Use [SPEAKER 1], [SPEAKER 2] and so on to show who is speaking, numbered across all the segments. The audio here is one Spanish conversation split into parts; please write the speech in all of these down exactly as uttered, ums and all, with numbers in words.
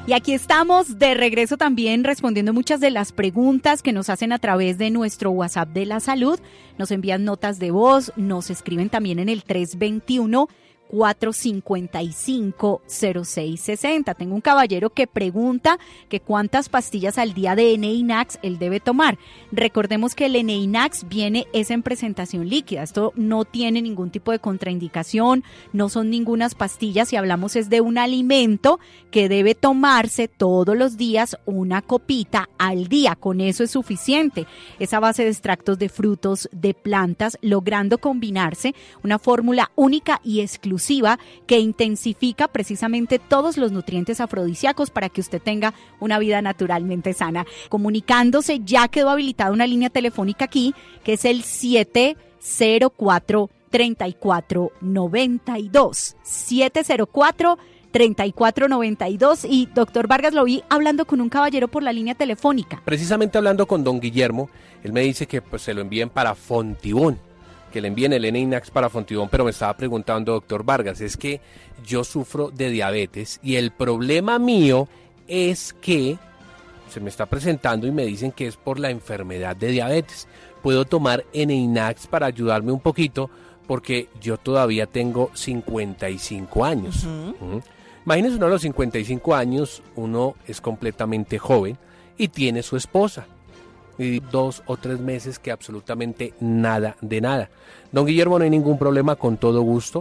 [SPEAKER 1] Y aquí estamos de regreso también respondiendo muchas de las preguntas que nos hacen a través de nuestro WhatsApp de la salud. Nos envían notas de voz, nos escriben también en el tres dos uno, cuatro cinco cinco, cero seis seis cero. Tengo un caballero que pregunta que cuántas pastillas al día de Eneinax él debe tomar. Recordemos que el Eneinax viene es en presentación líquida. Esto no tiene ningún tipo de contraindicación, no son ningunas pastillas. Si hablamos es de un alimento que debe tomarse todos los días una copita al día. Con eso es suficiente. Es a base de extractos de frutos, de plantas, logrando combinarse una fórmula única y exclusiva que intensifica precisamente todos los nutrientes afrodisíacos para que usted tenga una vida naturalmente sana. Comunicándose, ya quedó habilitada una línea telefónica aquí, que es el siete cero cuatro, tres cuatro nueve dos. siete cero cuatro, tres cuatro nueve dos. Y doctor Vargas, lo vi hablando con un caballero por la línea telefónica.
[SPEAKER 2] Precisamente hablando con don Guillermo, él me dice que pues se lo envíen para Fontibón, que le envíen el Eneinax para Fontibón, pero me estaba preguntando, doctor Vargas, es que yo sufro de diabetes y el problema mío es que se me está presentando y me dicen que es por la enfermedad de diabetes. ¿Puedo tomar Eneinax para ayudarme un poquito? Porque yo todavía tengo cincuenta y cinco años. Uh-huh. Uh-huh. Imagínense, uno a los cincuenta y cinco años, uno es completamente joven y tiene su esposa. Y dos o tres meses que absolutamente nada de nada. Don Guillermo, no hay ningún problema, con todo gusto.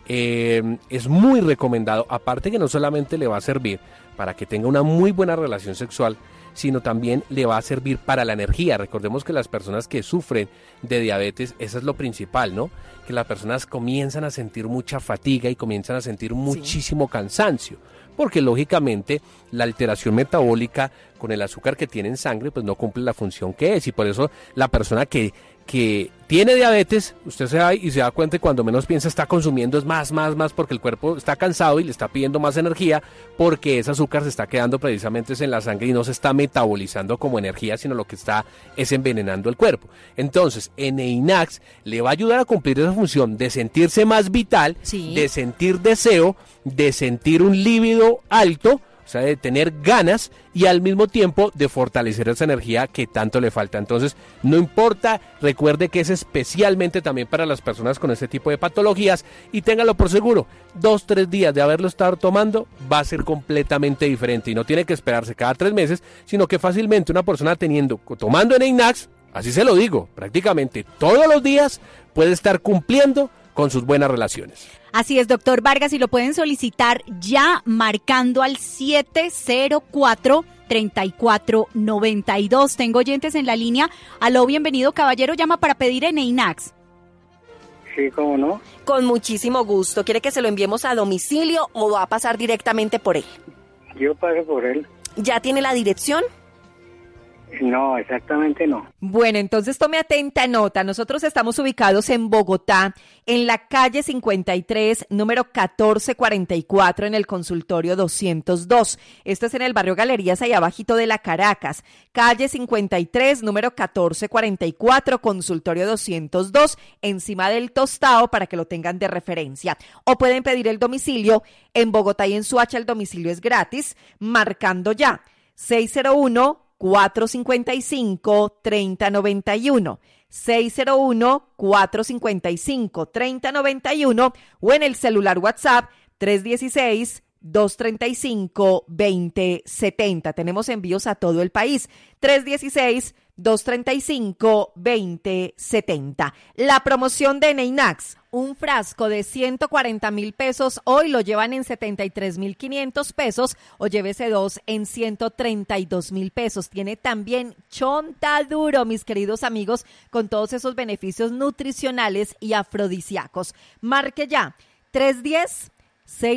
[SPEAKER 2] Eh, es muy recomendado, aparte que no solamente le va a servir para que tenga una muy buena relación sexual, sino también le va a servir para la energía. Recordemos que las personas que sufren de diabetes, eso es lo principal, ¿no? Que las personas comienzan a sentir mucha fatiga y comienzan a sentir muchísimo sí. cansancio. Porque lógicamente la alteración metabólica con el azúcar que tiene en sangre pues no cumple la función que es, y por eso la persona que, que tiene diabetes, usted se va y se da cuenta que cuando menos piensa está consumiendo es más, más, más, porque el cuerpo está cansado y le está pidiendo más energía, porque ese azúcar se está quedando precisamente en la sangre y no se está metabolizando como energía, sino lo que está es envenenando el cuerpo. Entonces, Eneinax le va a ayudar a cumplir esa función de sentirse más vital, sí. de sentir deseo, de sentir un líbido alto, o sea, de tener ganas y al mismo tiempo de fortalecer esa energía que tanto le falta. Entonces, no importa, recuerde que es especialmente también para las personas con este tipo de patologías y téngalo por seguro, dos, tres días de haberlo estado tomando va a ser completamente diferente y no tiene que esperarse cada tres meses, sino que fácilmente una persona teniendo, tomando Eneinax, así se lo digo, prácticamente todos los días puede estar cumpliendo con sus buenas relaciones.
[SPEAKER 1] Así es, doctor Vargas, y lo pueden solicitar ya marcando al siete cero cuatro, tres cuatro nueve dos. Tengo oyentes en la línea. Aló, bienvenido, caballero, llama para pedir Eneinax.
[SPEAKER 3] Sí, ¿cómo no?
[SPEAKER 4] Con muchísimo gusto. ¿Quiere que se lo enviemos a domicilio o va a pasar directamente por él?
[SPEAKER 3] Yo paso por él.
[SPEAKER 4] ¿Ya tiene la dirección?
[SPEAKER 3] No, exactamente no.
[SPEAKER 4] Bueno, entonces tome atenta nota. Nosotros estamos ubicados en Bogotá, en la calle cincuenta y tres, número catorce cuarenta y cuatro, en el consultorio doscientos dos. Esto es en el barrio Galerías, ahí abajito de la Caracas. Calle cincuenta y tres, número catorce cuarenta y cuatro, consultorio doscientos dos, encima del Tostado, para que lo tengan de referencia. O pueden pedir el domicilio en Bogotá y en Soacha. El domicilio es gratis, marcando ya seis cero uno, cuatro cinco cinco, tres cero nueve uno, seis cero uno, cuatro cinco cinco, tres cero nueve uno, o en el celular WhatsApp tres uno seis, dos tres cinco, dos cero siete cero. Tenemos envíos a todo el país. tres uno seis, dos tres cinco, dos cero siete cero. La promoción de Eneinax. Un frasco de ciento cuarenta mil pesos, hoy lo llevan en setenta y tres mil quinientos pesos, o llévese dos en ciento treinta y dos mil pesos. Tiene también Chontaduro, mis queridos amigos, con todos esos beneficios nutricionales y afrodisíacos. Marque ya, tres uno cero, seis